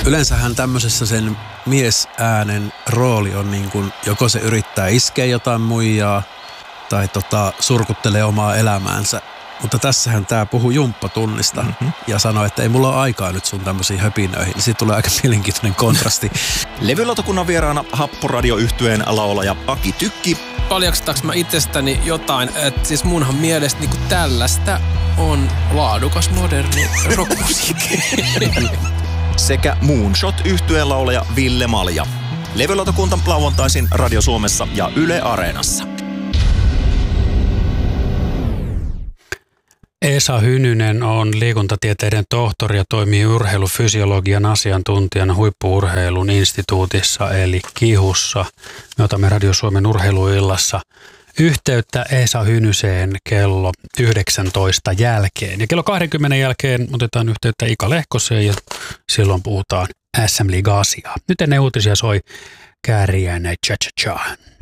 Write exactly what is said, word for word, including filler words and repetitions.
Yleensähän tämmöisessä sen miesäänen rooli on niin kuin, joko se yrittää iskeä jotain muijaa tai tota, surkuttelee omaa elämäänsä. Mutta tässähän tää puhuu jumppatunnista mm-hmm. ja sanoo, että ei mulla ole aikaa nyt sun tämmöisiin höpinöihin. Siitä tulee aika mielenkiintoinen kontrasti. Levylautakunnan vieraana Happoradio-yhtyeen laulaja Aki Tykki. Paljastaks mä itsestäni jotain, että siis munhan mielestä niinku tällaista on laadukas moderni rockmusiikki. Sekä Moonshot-yhtyeen laulaja Ville Malja. Levylautakunta lauantaisin Radio Suomessa ja Yle Areenassa. Esa Hynynen on liikuntatieteiden tohtori ja toimii urheilufysiologian asiantuntijana Huippu-urheilun instituutissa eli KIHUssa. Me otamme Radio Suomen urheiluillassa yhteyttä Esa Hynyseen kello yhdeksäntoista jälkeen. Ja kello kaksikymmentä jälkeen otetaan yhteyttä Ika Lehkoseen ja silloin puhutaan S M-liiga-asiaa. Nyt ennen uutisia soi Kääriäinen Cha Cha Cha.